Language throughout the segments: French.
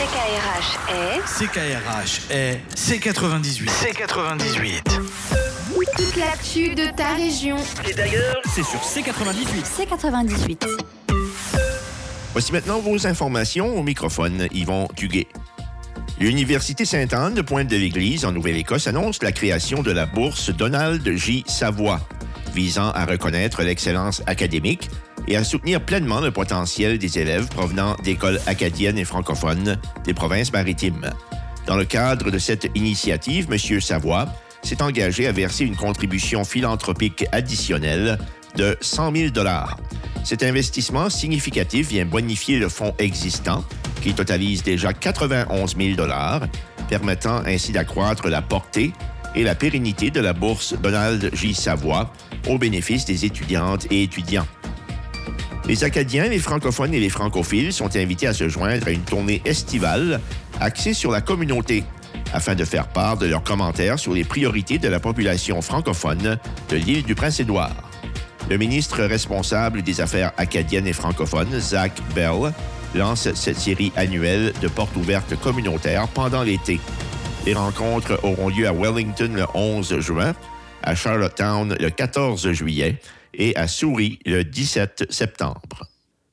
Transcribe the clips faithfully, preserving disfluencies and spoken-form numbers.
C K R H est... C K R H est C quatre-vingt-dix-huit. C quatre-vingt-dix-huit. Toute l'actu de ta région. Et d'ailleurs, c'est sur C quatre-vingt-dix-huit. C quatre-vingt-dix-huit. Voici maintenant vos informations au microphone Yvon Duguay. L'Université Sainte-Anne de Pointe-de-l'Église, en Nouvelle-Écosse, annonce la création de la bourse Donald J. Savoie, visant à reconnaître l'excellence académique et à soutenir pleinement le potentiel des élèves provenant d'écoles acadiennes et francophones des provinces maritimes. Dans le cadre de cette initiative, M. Savoie s'est engagé à verser une contribution philanthropique additionnelle de cent mille dollars. Cet investissement significatif vient bonifier le fonds existant, qui totalise déjà quatre-vingt-onze mille dollars, permettant ainsi d'accroître la portée et la pérennité de la bourse Donald J. Savoie au bénéfice des étudiantes et étudiants. Les Acadiens, les francophones et les francophiles sont invités à se joindre à une tournée estivale axée sur la communauté, afin de faire part de leurs commentaires sur les priorités de la population francophone de l'île du Prince-Édouard. Le ministre responsable des Affaires acadiennes et francophones, Zach Bell, lance cette série annuelle de portes ouvertes communautaires pendant l'été. Les rencontres auront lieu à Wellington le onze juin, à Charlottetown le quatorze juillet et à Souris le dix-sept septembre.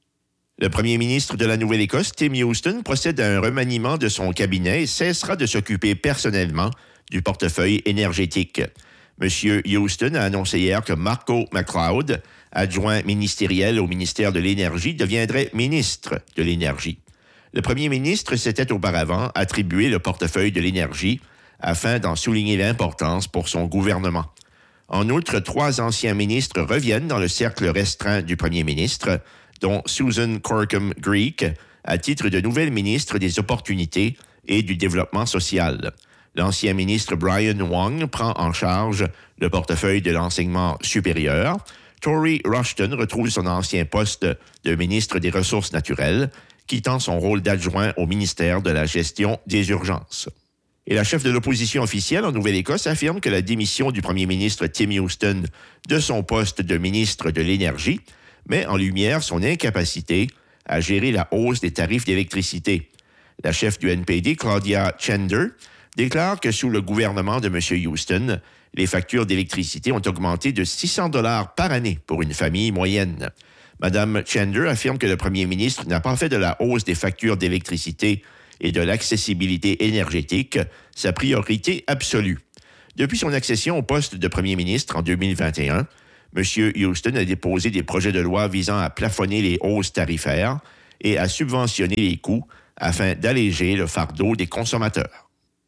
Le premier ministre de la Nouvelle-Écosse, Tim Houston, procède à un remaniement de son cabinet et cessera de s'occuper personnellement du portefeuille énergétique. M. Houston a annoncé hier que Marco McLeod, adjoint ministériel au ministère de l'Énergie, deviendrait ministre de l'Énergie. Le premier ministre s'était auparavant attribué le portefeuille de l'Énergie afin d'en souligner l'importance pour son gouvernement. En outre, trois anciens ministres reviennent dans le cercle restreint du premier ministre, dont Susan Corkum-Greek, à titre de nouvelle ministre des Opportunités et du Développement social. L'ancien ministre Brian Wong prend en charge le portefeuille de l'enseignement supérieur. Tory Rushton retrouve son ancien poste de ministre des Ressources naturelles, quittant son rôle d'adjoint au ministère de la Gestion des urgences. Et la chef de l'opposition officielle en Nouvelle-Écosse affirme que la démission du premier ministre Tim Houston de son poste de ministre de l'Énergie met en lumière son incapacité à gérer la hausse des tarifs d'électricité. La chef du N P D, Claudia Chender, déclare que sous le gouvernement de M. Houston, les factures d'électricité ont augmenté de six cents dollars par année pour une famille moyenne. Mme Chender affirme que le premier ministre n'a pas fait de la hausse des factures d'électricité et de l'accessibilité énergétique sa priorité absolue. Depuis son accession au poste de premier ministre en deux mille vingt et un, M. Houston a déposé des projets de loi visant à plafonner les hausses tarifaires et à subventionner les coûts afin d'alléger le fardeau des consommateurs.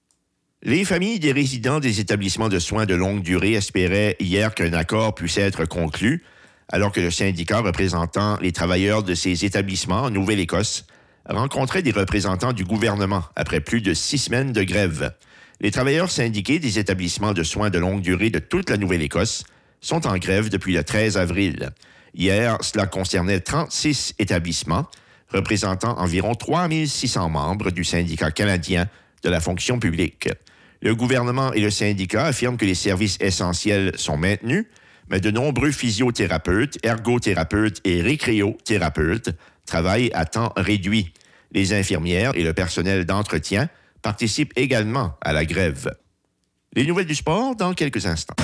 Les familles des résidents des établissements de soins de longue durée espéraient hier qu'un accord puisse être conclu, alors que le syndicat représentant les travailleurs de ces établissements en Nouvelle-Écosse rencontrait des représentants du gouvernement après plus de six semaines de grève. Les travailleurs syndiqués des établissements de soins de longue durée de toute la Nouvelle-Écosse sont en grève depuis le treize avril. Hier, cela concernait trente-six établissements, représentant environ trois mille six cents membres du syndicat canadien de la fonction publique. Le gouvernement et le syndicat affirment que les services essentiels sont maintenus, mais de nombreux physiothérapeutes, ergothérapeutes et récréothérapeutes travaillent à temps réduit. Les infirmières et le personnel d'entretien participent également à la grève. Les nouvelles du sport dans quelques instants.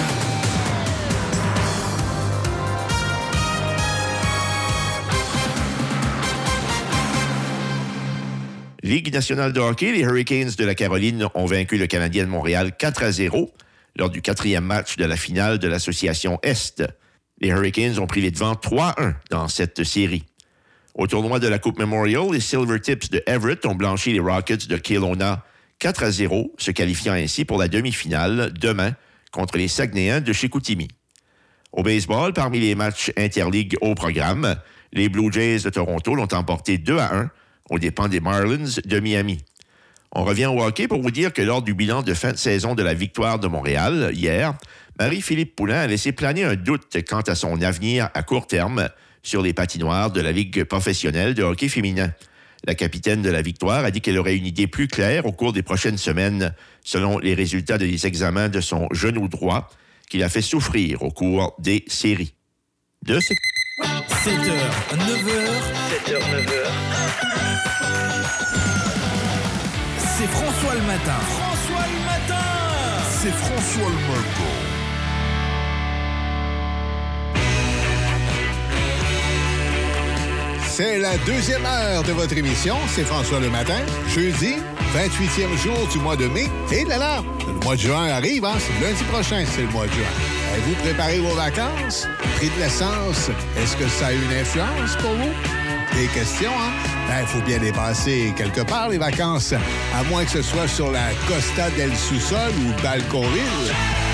Ligue nationale de hockey, les Hurricanes de la Caroline ont vaincu le Canadien de Montréal quatre à zéro lors du quatrième match de la finale de l'Association Est. Les Hurricanes ont pris les devants trois à un dans cette série. Au tournoi de la Coupe Memorial, les Silvertips de Everett ont blanchi les Rockets de Kelowna quatre à zéro, se qualifiant ainsi pour la demi-finale demain contre les Saguenayens de Chicoutimi. Au baseball, parmi les matchs interligues au programme, les Blue Jays de Toronto l'ont emporté deux à un aux dépens des Marlins de Miami. On revient au hockey pour vous dire que lors du bilan de fin de saison de la Victoire de Montréal, hier, Marie-Philippe Poulin a laissé planer un doute quant à son avenir à court terme sur les patinoires de la Ligue professionnelle de hockey féminin. La capitaine de la Victoire a dit qu'elle aurait une idée plus claire au cours des prochaines semaines, selon les résultats des examens de son genou droit, qui l'a fait souffrir au cours des séries. De ce... sept heures, neuf heures. sept heures, neuf heures. François le matin. François le matin. C'est François le matin. C'est la deuxième heure de votre émission, c'est François le matin, jeudi, vingt-huitième jour du mois de mai. Et là là, le mois de juin arrive, hein? C'est lundi prochain, c'est le mois de juin. Avez-vous préparé vos vacances? Prix de l'essence, est-ce que ça a une influence pour vous? Des questions, hein? Ben, il faut bien les passer quelque part, les vacances, à moins que ce soit sur la Costa del Sous-Sol ou Balconville.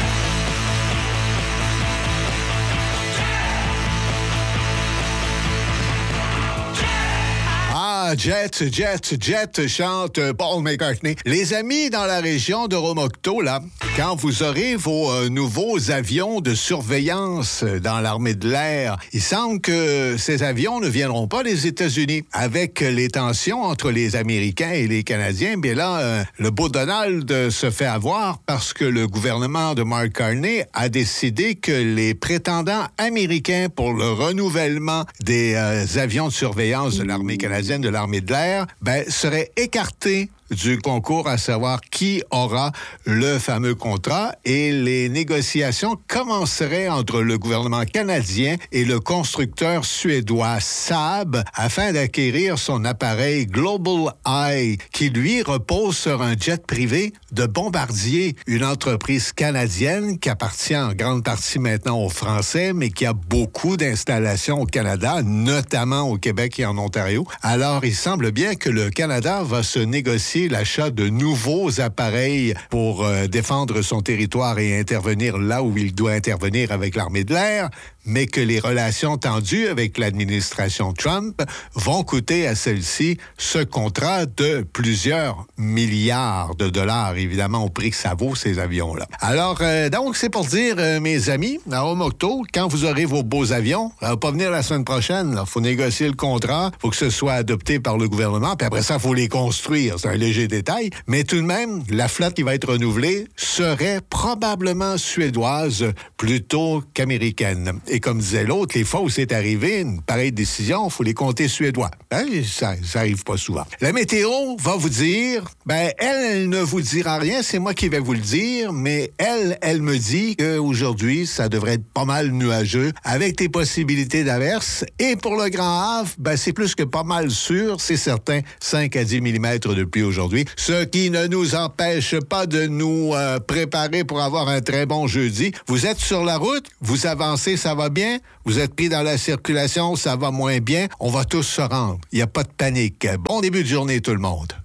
Ah, Jet, Jet, Jet, chante Paul McCartney. Les amis dans la région de Romocto, là, quand vous aurez vos euh, nouveaux avions de surveillance dans l'armée de l'air, il semble que ces avions ne viendront pas des États-Unis. Avec les tensions entre les Américains et les Canadiens, bien là, euh, le beau Donald se fait avoir parce que le gouvernement de Mark Carney a décidé que les prétendants américains pour le renouvellement des euh, avions de surveillance de l'armée canadienne, de l'armée de l'air, ben, seraient écartés du concours, à savoir qui aura le fameux contrat, et les négociations commenceraient entre le gouvernement canadien et le constructeur suédois Saab afin d'acquérir son appareil Global Eye, qui lui repose sur un jet privé de Bombardier, une entreprise canadienne qui appartient en grande partie maintenant aux Français, mais qui a beaucoup d'installations au Canada, notamment au Québec et en Ontario. Alors, il semble bien que le Canada va se négocier l'achat de nouveaux appareils pour euh, défendre son territoire et intervenir là où il doit intervenir avec l'armée de l'air, mais que les relations tendues avec l'administration Trump vont coûter à celle-ci ce contrat de plusieurs milliards de dollars, évidemment, au prix que ça vaut, ces avions-là. Alors, euh, donc, c'est pour dire, euh, mes amis, à Romocto, quand vous aurez vos beaux avions, ça va pas venir la semaine prochaine, il faut négocier le contrat, il faut que ce soit adopté par le gouvernement, puis après ça, il faut les construire. C'est un léger détail, mais tout de même, la flotte qui va être renouvelée serait probablement suédoise plutôt qu'américaine. Et comme disait l'autre, les fois où c'est arrivé, une pareille décision, il faut les compter suédois. Ben, ça, ça arrive pas souvent. La météo va vous dire, ben, elle, elle ne vous dira rien, c'est moi qui vais vous le dire, mais elle, elle me dit qu'aujourd'hui, ça devrait être pas mal nuageux, avec des possibilités d'averses. Et pour le Grand Havre, ben, c'est plus que pas mal sûr, c'est certain, cinq à dix millimètres de pluie aujourd'hui, ce qui ne nous empêche pas de nous euh, préparer pour avoir un très bon jeudi. Vous êtes sur la route, vous avancez, ça va bien, vous êtes pris dans la circulation, ça va moins bien, on va tous se rendre. Il n'y a pas de panique. Bon début de journée tout le monde.